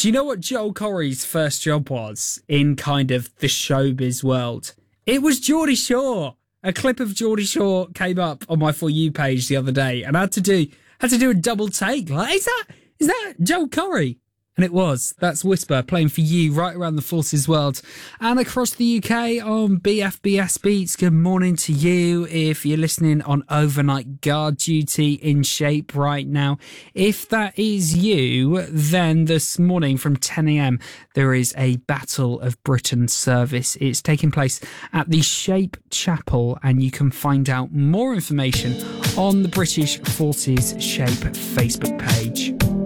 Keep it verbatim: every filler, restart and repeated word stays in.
Do you know what Joel Corry's first job was in kind of the showbiz world? It was Geordie Shore. A clip of Geordie Shore came up on my For You page the other day, and I had to do had to do a double take. Like, is that is that Joel Corry? And it was. That's Whisper playing for you right around the Forces world and across the U K on B F B S Beats. Good morning to you if you're listening on overnight guard duty in Shape right now. If that is you, then this morning from ten a.m. there is a Battle of Britain service. It's taking place at the Shape Chapel, and you can find out more information on the British Forces Shape Facebook page.